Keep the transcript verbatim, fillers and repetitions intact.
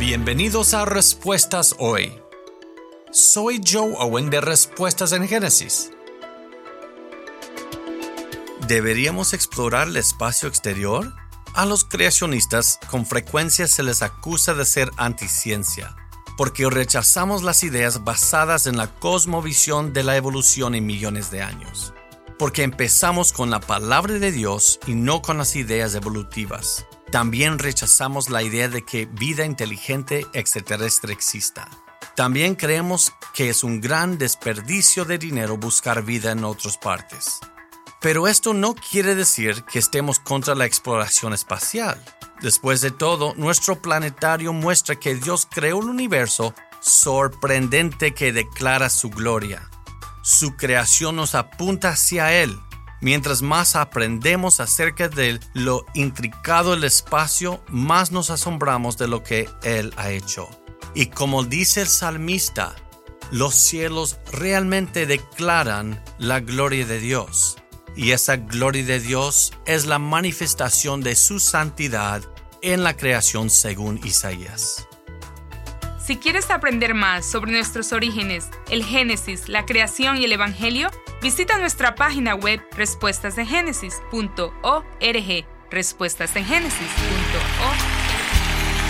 Bienvenidos a Respuestas Hoy. Soy Joe Owen de Respuestas en Génesis. ¿Deberíamos explorar el espacio exterior? A los creacionistas con frecuencia se les acusa de ser anticiencia, porque rechazamos las ideas basadas en la cosmovisión de la evolución en millones de años, porque empezamos con la palabra de Dios y no con las ideas evolutivas. También rechazamos la idea de que vida inteligente extraterrestre exista. También creemos que es un gran desperdicio de dinero buscar vida en otras partes. Pero esto no quiere decir que estemos contra la exploración espacial. Después de todo, nuestro planetario muestra que Dios creó un universo sorprendente que declara su gloria. Su creación nos apunta hacia Él. Mientras más aprendemos acerca de lo intricado del espacio, más nos asombramos de lo que Él ha hecho. Y como dice el salmista, los cielos realmente declaran la gloria de Dios. Y esa gloria de Dios es la manifestación de su santidad en la creación según Isaías. Si quieres aprender más sobre nuestros orígenes, el Génesis, la creación y el Evangelio, visita nuestra página web respuestas en génesis punto org, respuestas en génesis punto org.